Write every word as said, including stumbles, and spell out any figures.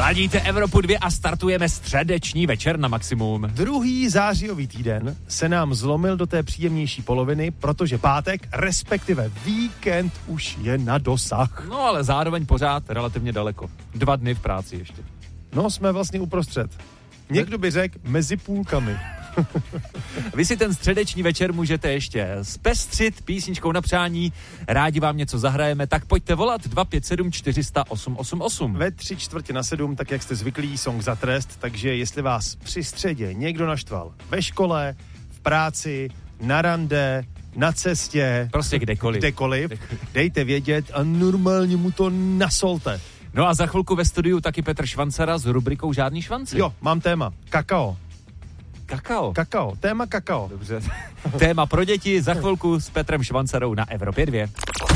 Ladíte Evropu dva a startujeme středeční večer na maximum. Druhý zářijový týden se nám zlomil do té příjemnější poloviny, protože pátek, respektive víkend už je na dosah. No ale zároveň pořád relativně daleko. Dva dny v práci ještě. No, jsme vlastně uprostřed. Někdo by řekl mezi půlkami. Vy si ten středeční večer můžete ještě zpestřit písničkou na přání. Rádi vám něco zahrajeme, tak pojďte volat dva pět sedm čtyři sta osm osm osm. Ve tři čtvrtě na sedm, tak jak jste zvyklí, song za trest, takže jestli vás při středě někdo naštval ve škole, v práci, na rande, na cestě, prostě kdekoliv. kdekoliv, dejte vědět a normálně mu to nasolte. No a za chvilku ve studiu taky Petr Švancara s rubrikou Žádný švanci. Jo, mám téma. Kakao. Kakao. Kakao. Téma kakao. Dobře. Téma pro děti za chvilku s Petrem Švancarou na Evropě dva.